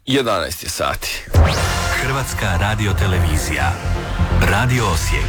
11 je sati. Hrvatska radiotelevizija. Radio Osijek.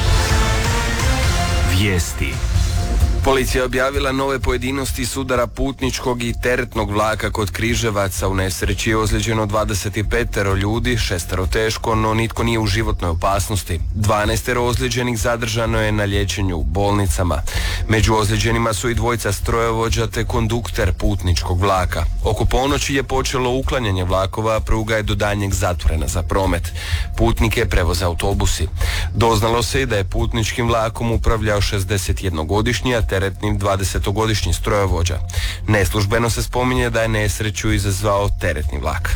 Vijesti. Policija je objavila nove pojedinosti sudara putničkog i teretnog vlaka kod Križevaca. U nesreći je ozlijeđeno 25 ljudi, 6 teško, no nitko nije u životnoj opasnosti. 12 ozlijeđenih zadržano je na liječenju u bolnicama. Među ozlijeđenima su i dvojica strojovođa te kondukter putničkog vlaka. Oko ponoći je počelo uklanjanje vlakova, a pruga je do daljnjeg zatvorena za promet. Putnike prevoze autobusi. Doznalo se i da je putničkim vlakom upravljao 61-godišnji, a teretnim 20-godišnji strojovođa. Neslužbeno se spominje da je nesreću izazvao teretni vlak.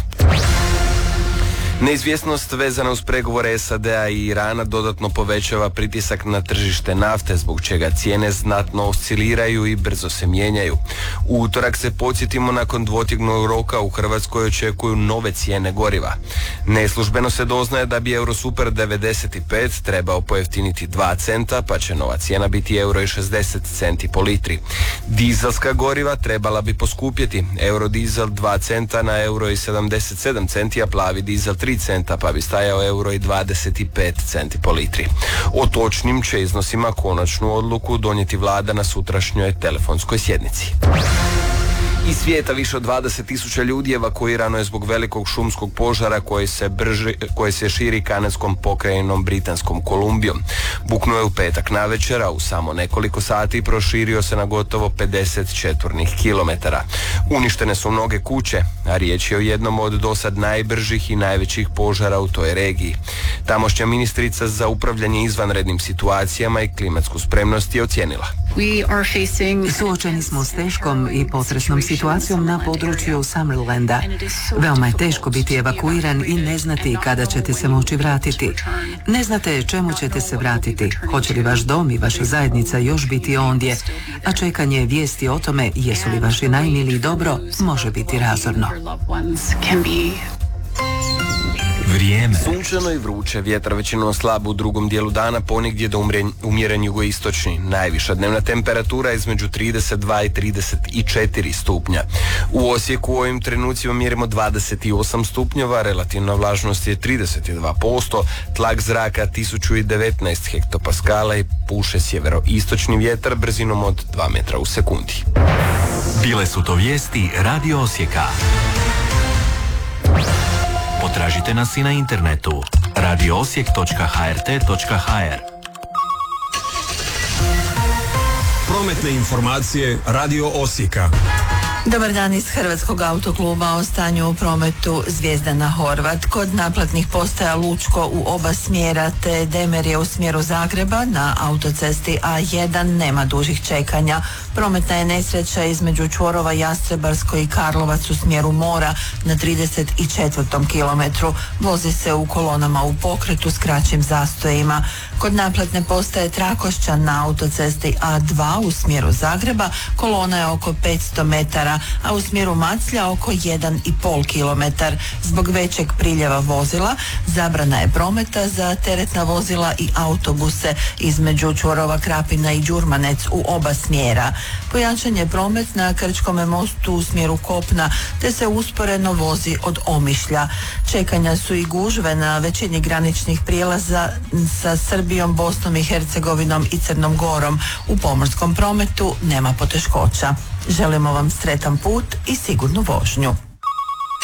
Neizvjesnost vezana uz pregovore SAD-a i Irana dodatno povećava pritisak na tržište nafte, zbog čega cijene znatno osciliraju i brzo se mijenjaju. U utorak se, podsjetimo, nakon dvotjednog roka u Hrvatskoj očekuju nove cijene goriva. Neslužbeno se doznaje da bi Eurosuper 95 trebao pojeftiniti 2 centa, pa će nova cijena biti €60 po litri. Dizelska goriva trebala bi poskupjeti. Eurodizel 2 centa na €77, a plavi dizel 3 centa, pa bi stajao €25 po litri. O točnim će iznosima konačnu odluku donijeti vlada na sutrašnjoj telefonskoj sjednici. Iz svijeta više od 20.000 ljudi evakuirano je zbog velikog šumskog požara koji se širi kanadskom pokrajinom Britanskom Kolumbijom. Buknuo je u petak navečer, a u samo nekoliko sati proširio se na gotovo 50 četvornih kilometara. Uništene su mnoge kuće, a riječ je o jednom od dosad najbržih i najvećih požara u toj regiji. Tamošnja ministrica za upravljanje izvanrednim situacijama i klimatsku spremnost je ocijenila: Suočeni smo s teškom i potresnom situacijom na području Summerlanda. Veoma je teško biti evakuiran i ne znati kada ćete se moći vratiti. Ne znate čemu ćete se vratiti, hoće li vaš dom i vaša zajednica još biti ondje, a čekanje vijesti o tome jesu li vaši najmiliji dobro može biti razorno. Vrijeme. Sunčano i vruće, vjetar većinom slab u drugom dijelu dana, ponegdje do umjeren jugoistočni. Najviša dnevna temperatura je između 32 i 34 stupnja. U Osijeku u ovim trenucima mjerimo 28 stupnjeva, relativna vlažnost je 32%, tlak zraka 1019 hektopaskala i puše sjeveroistočni vjetar brzinom od 2 metra u sekundi. Bile su to vijesti Radio Osijeka. Potražite nas i na internetu radioosijek.hrt.hr. Prometne informacije Radio Osijeka. Dobar dan iz Hrvatskog autokluba o stanju u prometu Zvijezdana Horvat. Kod naplatnih postaja Lučko u oba smjera te Demerje u smjeru Zagreba na autocesti A1 nema dužih čekanja. Prometna je nesreća između čvorova Jastrebarsko i Karlovac u smjeru mora na 34. kilometru. Vozi se u kolonama u pokretu s kraćim zastojima. Kod naplatne postaje Trakošćan na autocesti A2 u smjeru Zagreba kolona je oko 500 metara, a u smjeru Maclja oko 1,5 km. Zbog većeg priljeva vozila zabrana je prometa za teretna vozila i autobuse između čvorova Krapina i Đurmanec u oba smjera. Pojačan je promet na Krčkome mostu u smjeru kopna, te se usporeno vozi od Omišlja. Čekanja su i gužve na većini graničnih prijelaza sa Srbijom, Bosnom i Hercegovinom i Crnom Gorom. U pomorskom prometu nema poteškoća. Želimo vam sretan put i sigurnu vožnju.